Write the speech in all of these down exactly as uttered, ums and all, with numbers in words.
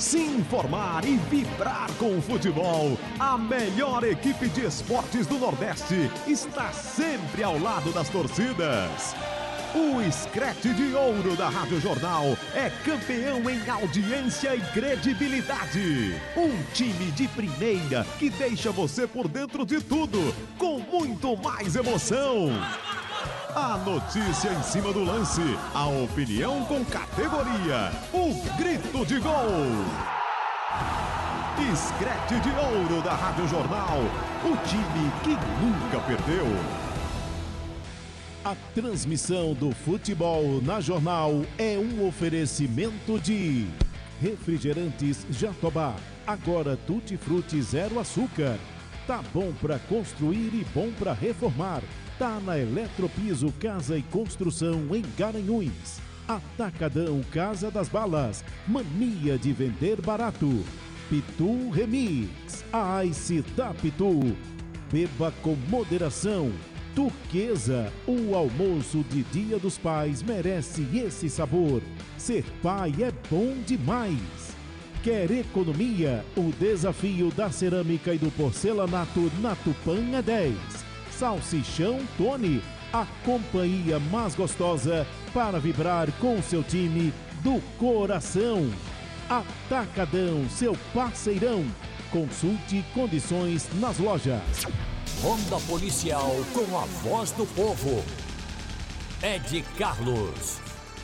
Se informar e vibrar com o futebol. A melhor equipe de esportes do Nordeste está sempre ao lado das torcidas. O Screte de Ouro da Rádio Jornal é campeão em audiência e credibilidade. Um time de primeira que deixa você por dentro de tudo, com muito mais emoção. A notícia em cima do lance, a opinião com categoria, o grito de gol. Screte de Ouro da Rádio Jornal, o time que nunca perdeu. A transmissão do futebol na Jornal é um oferecimento de Refrigerantes Jatobá, agora tutti-frutti zero açúcar. Tá bom para construir e bom para reformar. Tá na Eletropiso Casa e Construção em Garanhuns. Atacadão Casa das Balas, mania de vender barato. Pitu Remix, a Ice da Pitu. Beba com moderação. Turquesa, o almoço de Dia dos Pais merece esse sabor. Ser pai é bom demais. Quer economia? O desafio da cerâmica e do porcelanato na Tupã é dez. Salsichão Tony, a companhia mais gostosa para vibrar com seu time do coração. Atacadão, seu parceirão. Consulte condições nas lojas. Ronda Policial com a voz do povo. Ed Carlos.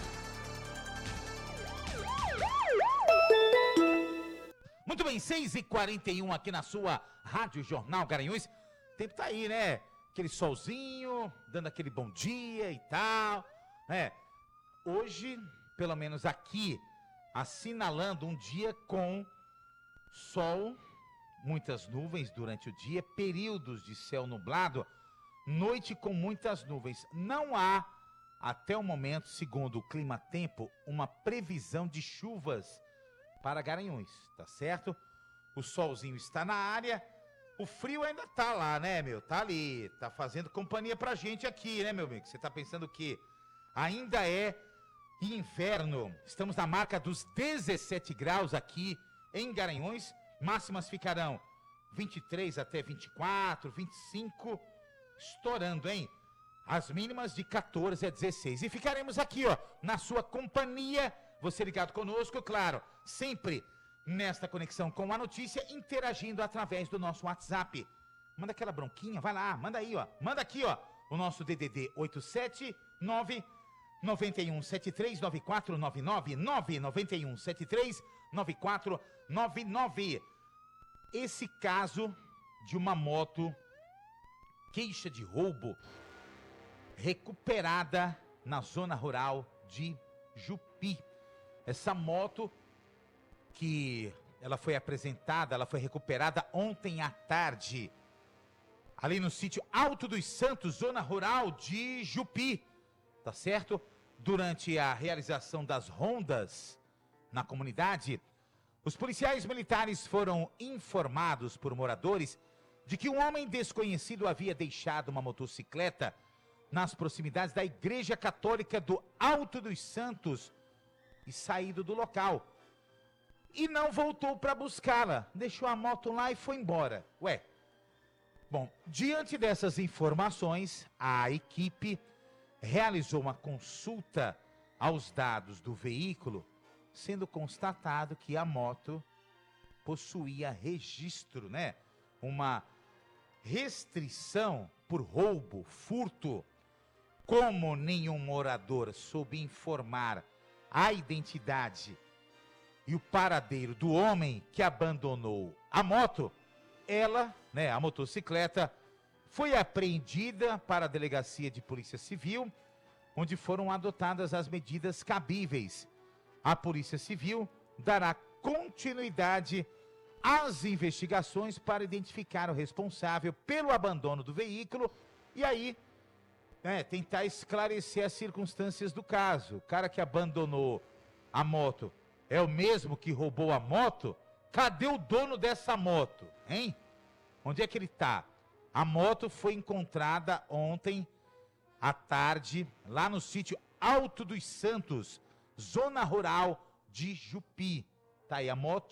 Muito bem, seis e quarenta e um aqui na sua Rádio Jornal Garanhuns. O tempo tá aí, né? Aquele solzinho, dando aquele bom dia e tal. É, hoje, pelo menos aqui, assinalando um dia com sol, muitas nuvens durante o dia, períodos de céu nublado, noite com muitas nuvens. Não há, até o momento, segundo o Clima Tempo, uma previsão de chuvas para Garanhuns, tá certo? O solzinho está na área, o frio ainda tá lá, né, meu? Tá ali, tá fazendo companhia pra gente aqui, né, meu amigo? Você tá pensando que ainda é inverno. Estamos na marca dos dezessete graus aqui em Garanhuns. Máximas ficarão vinte e três até vinte e quatro, vinte e cinco, estourando, hein? As mínimas de quatorze a dezesseis. E ficaremos aqui, ó, na sua companhia, você ligado conosco, claro, sempre nesta conexão com a notícia, interagindo através do nosso WhatsApp. Manda aquela bronquinha, vai lá, manda aí, ó, manda aqui, ó, o nosso D D D oito sete nove nove um sete três nove quatro nove nove, nove nove um sete três nove quatro nove nove. Esse caso de uma moto, queixa de roubo, recuperada na zona rural de Jupi. Essa moto que ela foi apresentada, ela foi recuperada ontem à tarde, ali no sítio Alto dos Santos, zona rural de Jupi, tá certo? Durante a realização das rondas na comunidade, os policiais militares foram informados por moradores de que um homem desconhecido havia deixado uma motocicleta nas proximidades da Igreja Católica do Alto dos Santos e saído do local. E não voltou para buscá-la, deixou a moto lá e foi embora. Ué, bom, diante dessas informações, a equipe realizou uma consulta aos dados do veículo, sendo constatado que a moto possuía registro, né? Uma restrição por roubo, furto. Como nenhum morador soube informar a identidade e o paradeiro do homem que abandonou a moto, ela, né, a motocicleta, foi apreendida para a Delegacia de Polícia Civil, onde foram adotadas as medidas cabíveis. A Polícia Civil dará continuidade às investigações para identificar o responsável pelo abandono do veículo e aí, né, tentar esclarecer as circunstâncias do caso. O cara que abandonou a moto é o mesmo que roubou a moto? Cadê o dono dessa moto, hein? Onde é que ele tá? A moto foi encontrada ontem à tarde, lá no sítio Alto dos Santos, zona rural de Jupi. Tá aí a moto.